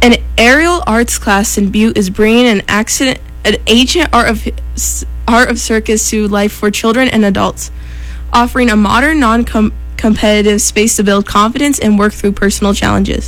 An aerial arts class in Butte is bringing an ancient art of circus to life for children and adults, offering a modern, non-competitive space to build confidence and work through personal challenges.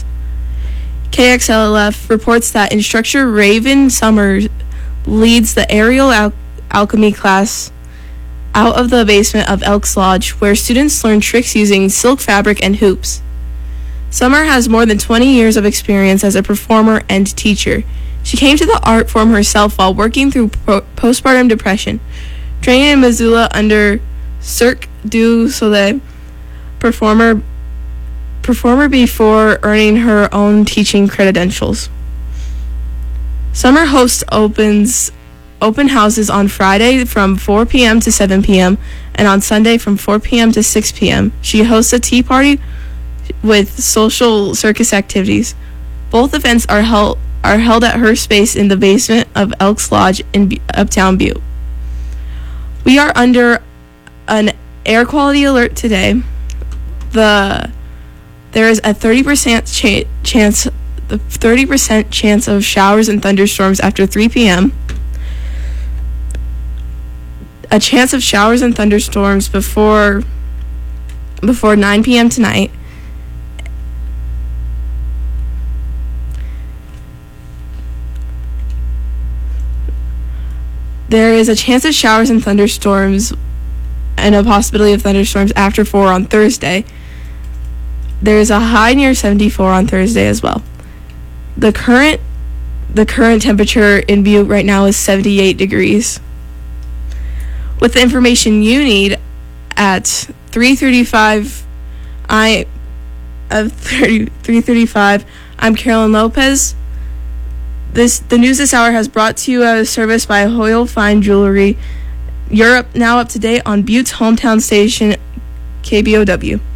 KXLF reports that instructor Raven Summers leads the aerial alchemy class out of the basement of Elks Lodge, where students learn tricks using silk fabric and hoops. Summer has more than 20 years of experience as a performer and teacher. She came to the art form herself while working through postpartum depression, training in Missoula under Cirque du Soleil performer before earning her own teaching credentials. Summer hosts open houses on Friday from 4 p.m. to 7 p.m. and on Sunday from 4 p.m. to 6 p.m. She hosts a tea party with social circus activities. Both events are held at her space in the basement of Elks Lodge in Uptown Butte. We are under an air quality alert today. There is a 30% chance of showers and thunderstorms after 3 p.m. A chance of showers and thunderstorms before 9 p.m. tonight. There is a chance of showers and thunderstorms and a possibility of thunderstorms after 4 on Thursday. There is a high near 74 on Thursday as well. The current temperature in Butte right now is 78 degrees. With the information you need at 3:35, I'm Carolyn Lopez. The news this hour has brought to you as a service by Hoyle Fine Jewelry. You're now up to date on Butte's hometown station, KBOW.